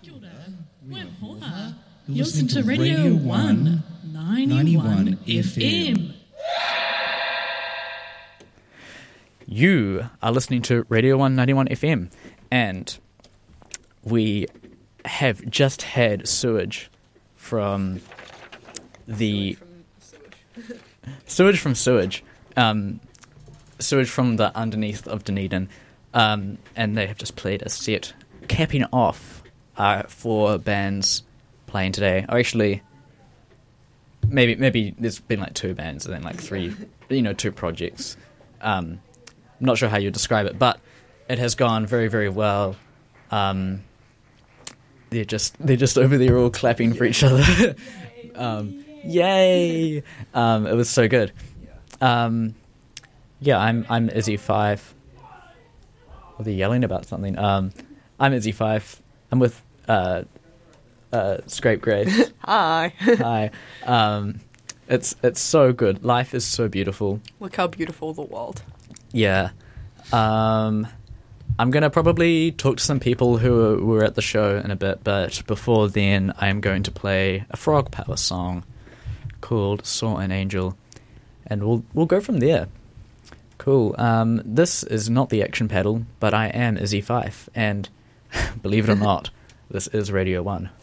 Kia ora. We're Poha. You're listening to Radio 1 91 FM. You are listening to Radio 191 FM, and we have just had sewage from the... Sewage from sewage. Sewage from the underneath of Dunedin. And they have just played a set capping off 4 bands playing today. Or actually, maybe there's been like 2 bands and then like 3, 2 projects. I'm not sure how you describe it, but it has gone very, very well. They're just over there all clapping for each other. Yay! It was so good. I'm Izzy 5. Well, they're yelling about something. I'm Izzy 5. I'm with Scrape Grace. Hi. Hi. It's so good. Life is so beautiful. Look how beautiful the world. Yeah. I'm going to probably talk to some people who were at the show in a bit, but before then I'm going to play a Frog Power song called Saw an Angel, and we'll go from there. Cool. This is not the Action Paddle, but I am Izzy Fife, and believe it or not, this is Radio 1.